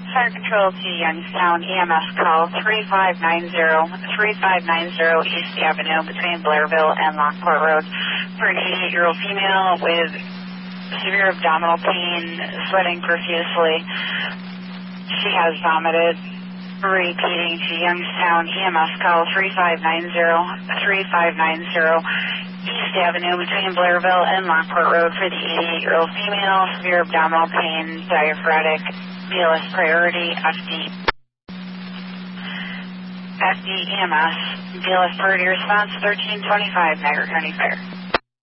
Fire Control to Youngstown, EMS call 3590 East Avenue between Blairville and Lockport Road for an 88-year-old female with severe abdominal pain, sweating profusely. She has vomited. Repeating to Youngstown, EMS call 3590 East Avenue between Blairville and Lockport Road for the 88-year-old female, severe abdominal pain, diaphoretic, BLS priority, FD EMS, BLS priority response 1325, Niagara County Fire.